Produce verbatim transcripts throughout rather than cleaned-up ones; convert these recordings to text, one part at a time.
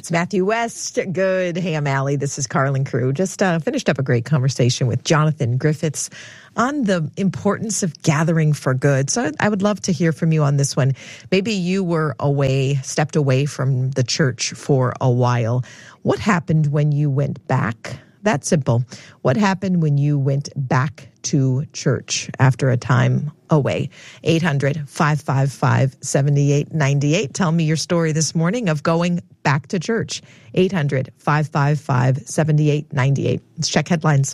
It's Matthew West. Good. Hey, I'm Allie. This is Carlin Crew. Just uh, finished up a great conversation with Jonathan Griffiths on the importance of gathering for good. So I would love to hear from you on this one. Maybe you were away, stepped away from the church for a while. What happened when you went back? That's simple. What happened when you went back to church after a time away? eight hundred, five five five, seven eight nine eight. Tell me your story this morning of going back to church. eight hundred, five five five, seven eight nine eight. Let's check headlines.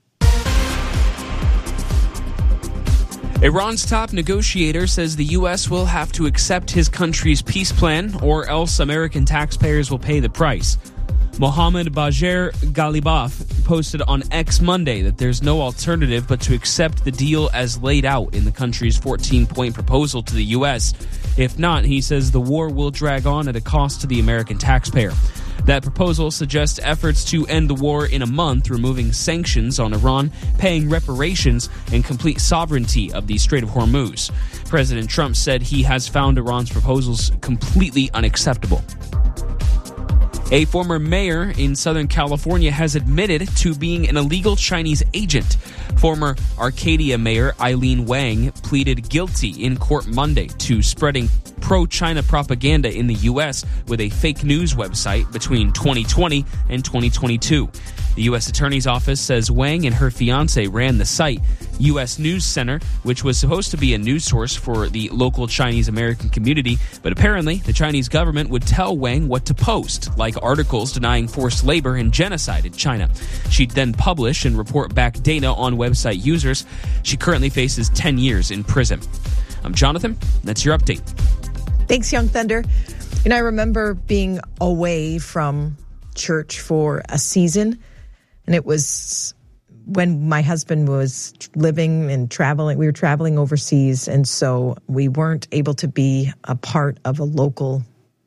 Iran's top negotiator says the U S will have to accept his country's peace plan, or else American taxpayers will pay the price. Mohammad Bagher Ghalibaf posted on X Monday that there's no alternative but to accept the deal as laid out in the country's fourteen-point proposal to the U S. If not, he says the war will drag on at a cost to the American taxpayer. That proposal suggests efforts to end the war in a month, removing sanctions on Iran, paying reparations, and complete sovereignty of the Strait of Hormuz. President Trump said he has found Iran's proposals completely unacceptable. A former mayor in Southern California has admitted to being an illegal Chinese agent. Former Arcadia Mayor Eileen Wang pleaded guilty in court Monday to spreading pro-China propaganda in the U S with a fake news website between twenty twenty and twenty twenty-two. The U S Attorney's Office says Wang and her fiance ran the site. U S News Center, which was supposed to be a news source for the local Chinese American community, but apparently the Chinese government would tell Wang what to post, like articles denying forced labor and genocide in China. She'd then publish and report back data on website users. She currently faces ten years in prison. I'm Jonathan. That's your update. Thanks, Young Thunder. And I remember being away from church for a season, and it was when my husband was living and traveling. We were traveling overseas, and so we weren't able to be a part of a local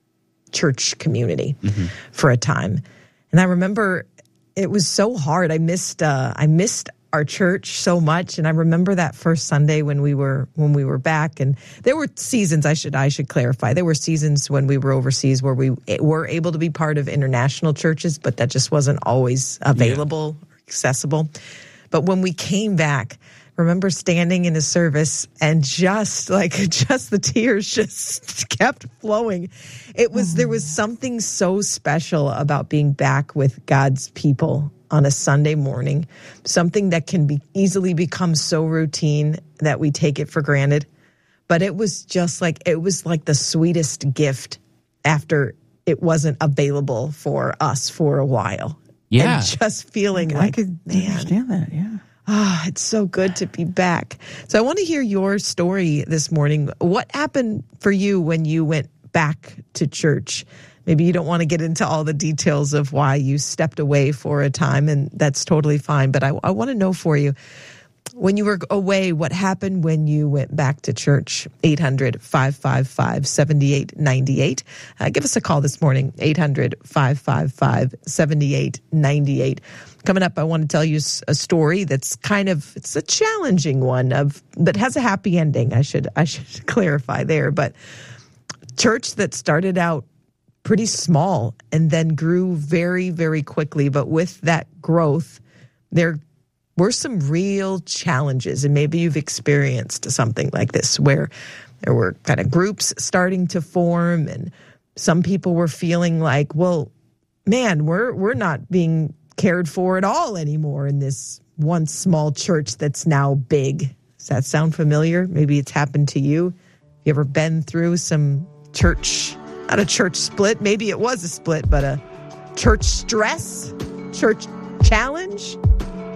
church community mm-hmm. for a time. And I remember it was so hard. I missed uh, I missed our church so much, and I remember that first Sunday when we were when we were back. And there were seasons. I should I should clarify. There were seasons when we were overseas where we were able to be part of international churches, but that just wasn't always available. Yeah. Accessible. But when we came back, remember standing in a service and just like just the tears just kept flowing. It was, there was something so special about being back with God's people on a Sunday morning, something that can be easily become so routine that we take it for granted. But it was just like, it was like the sweetest gift after it wasn't available for us for a while. Yeah. And just feeling I like, could man, understand that, yeah. Ah, oh, it's so good to be back. So I want to hear your story this morning. What happened for you when you went back to church? Maybe you don't want to get into all the details of why you stepped away for a time, and that's totally fine. But I, I want to know for you, when you were away, what happened when you went back to church? eight hundred, five five five, seven eight nine eight. Uh, give us a call this morning, eight hundred, five five five, seven eight nine eight. Coming up, I want to tell you a story that's kind of, it's a challenging one, of that has a happy ending. I should I should clarify there. But church that started out pretty small and then grew very, very quickly. But with that growth, there were some real challenges, and maybe you've experienced something like this where there were kind of groups starting to form, and some people were feeling like, well, man, we're we're not being cared for at all anymore in this one small church that's now big. Does that sound familiar? Maybe it's happened to you. You ever been through some church, not a church split, maybe it was a split, but a church stress, church challenge?